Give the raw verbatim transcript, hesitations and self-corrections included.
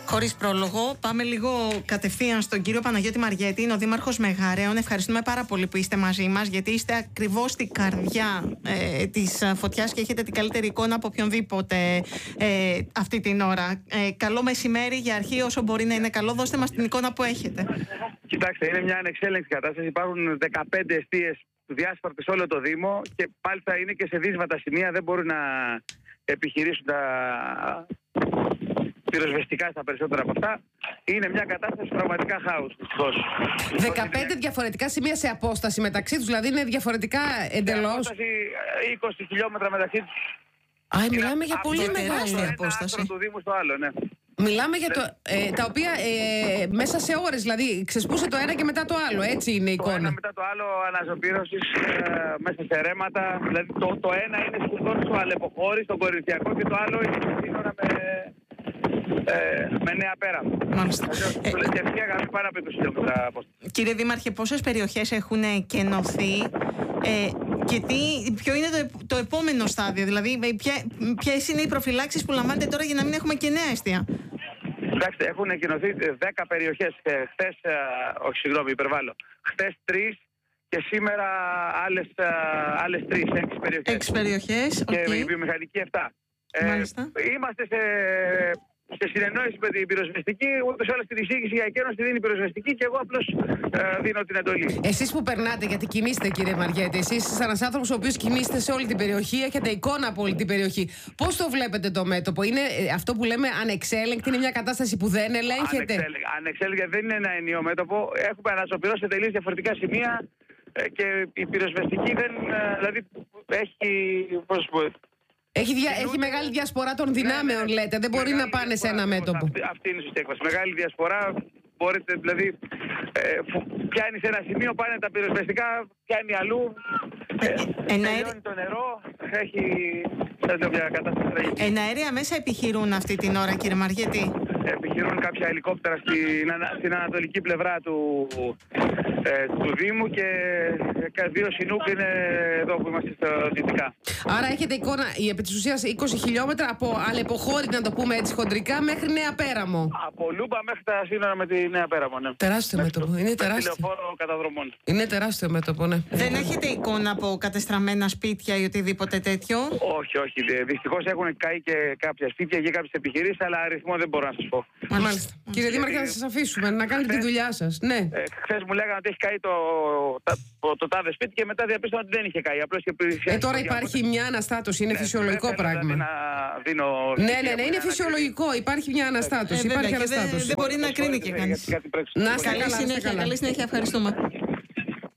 Χωρίς πρόλογο, πάμε λίγο κατευθείαν στον κύριο Παναγιώτη Μαριέτη, είναι ο Δήμαρχος Μεγαρέων. Ευχαριστούμε πάρα πολύ που είστε μαζί μας, γιατί είστε ακριβώς στην καρδιά ε, της φωτιάς και έχετε την καλύτερη εικόνα από οποιονδήποτε ε, αυτή την ώρα. Ε, καλό μεσημέρι για αρχή, όσο μπορεί να είναι καλό. Δώστε μας την εικόνα που έχετε. Κοιτάξτε, είναι μια ανεξέλεγκτη κατάσταση. Υπάρχουν δεκαπέντε εστίες διάσπαρτες σε όλο το Δήμο και πάλι θα είναι και σε δύσβατα σημεία. Δεν μπορούν να επιχειρήσουν τα πυροσβεστικά στα περισσότερα από αυτά. Είναι μια κατάσταση πραγματικά χάους. δεκαπέντε διαφορετικά σημεία σε απόσταση μεταξύ τους, δηλαδή είναι διαφορετικά εντελώς. Σε απόσταση είκοσι χιλιόμετρα μεταξύ τους. Α, μιλάμε για πολύ μεγάλη απόσταση. Του Δήμου στο άλλο, ναι. Μιλάμε για το, ε, τα οποία ε, μέσα σε ώρες, δηλαδή ξεσπούσε το ένα και μετά το άλλο, έτσι είναι η εικόνα. Το ένα μετά το άλλο αναζωπήρωσης ε, μέσα σε ρέματα. Δηλαδή το, το ένα είναι σχεδόν στο Αλεποχώρη, στον Κορινθιακό, και το άλλο είναι στη σύνορα με, ε, με Νέα Πέρα. Μάλιστα. Το λες και ευθεία γραμμή πάνω από είκοσι χιλιόμετρα απόσταση. Κύριε Δήμαρχε, πόσες περιοχές έχουν κενωθεί ε, και τι, ποιο είναι το, το επόμενο στάδιο, δηλαδή ποιες είναι οι προφυλάξεις που λαμβάνετε τώρα για να μην έχουμε και νέα εστία? Κοιτάξτε, έχουν εκκοινωθεί δέκα περιοχές. Χθες, όχι συγγνώμη, υπερβάλλω. Χθες τρεις και σήμερα άλλες, άλλες τρεις, έξι περιοχές. Έξι περιοχές, και okay. η βιομηχανική επτά. Ε, είμαστε σε, σε συνεννόηση με την πυροσβεστική. Ούτως ή άλλως την εισήγηση για εκείνος τη δίνει η πυροσβεστική και εγώ απλώς ε, δίνω την εντολή. Εσείς που περνάτε, γιατί κινείστε, κύριε Μαριέτη, εσείς σαν ένας άνθρωπος ο οποίος κινείστε σε όλη την περιοχή, έχετε εικόνα από όλη την περιοχή. Πώς το βλέπετε το μέτωπο? Είναι αυτό που λέμε ανεξέλεγκτη, είναι μια κατάσταση που δεν ελέγχεται? Ανεξέλεγκτη, δεν είναι ένα ενιαίο μέτωπο. Έχουμε αναζωπηρώσει σε τελείως διαφορετικά σημεία και η πυροσβεστική δεν. Δηλαδή έχει. Πώς πω, Έχει, δια, έχει μεγάλη διασπορά των δυνάμεων, ναι, ναι, λέτε. Δεν μπορεί να πάνε σε ένα μέτωπο. Αυτή, αυτή είναι η σωστή έκβαση. Μεγάλη διασπορά. Μπορείτε, δηλαδή, ε, πιάνει σε ένα σημείο, πάνε τα πυροσβεστικά, πιάνει αλλού. Ε, τελειώνει το νερό. Έχει. Μια κατάσταση. Εναέρια μέσα επιχειρούν αυτή την ώρα, κύριε Μαριέτη? Επιχειρούν κάποια ελικόπτερα στην, στην ανατολική πλευρά του, ε, του Δήμου και δύο Σινούκ είναι εδώ που είμαστε στα δυτικά. Άρα έχετε εικόνα, η επί της ουσίας είκοσι χιλιόμετρα από Αλεποχώρη, να το πούμε έτσι χοντρικά, μέχρι Νέα Πέραμο. Από Λούμπα μέχρι τα σύνορα με τη Νέα Πέραμο, ναι. Τεράστιο μέτωπο. Είναι τεράστιο. Τηλεοφόρο καταδρομών. Είναι τεράστιο μέτωπο, ναι. Δεν έχετε εικόνα από κατεστραμμένα σπίτια ή οτιδήποτε τέτοιο? Όχι, όχι. Δυστυχώς έχουν καεί και κάποια σπίτια και κάποιες επιχειρήσεις, αλλά αριθμό δεν μπορώ να σας πω. Μάλιστα. Κύριε Δήμαρχε, να σας αφήσουμε να κάνετε τη δουλειά σας. Ναι. Ε, χθες μου λέγανε ότι έχει καεί το, το, το τάδε σπίτι και μετά διαπίστωνα ότι δεν είχε καεί. Απλώς και ε, τώρα υπάρχει μια αναστάτωση. Είναι ναι, φυσιολογικό πράγμα. Να δίνω ναι, ναι, ναι, είναι φυσιολογικό. Υπάρχει μια αναστάτωση. Ε, υπάρχει αναστάτωση. Δεν μπορεί να κρίνει και κανείς. Να είστε καλά. Καλή συνέχεια. Ευχαριστούμε.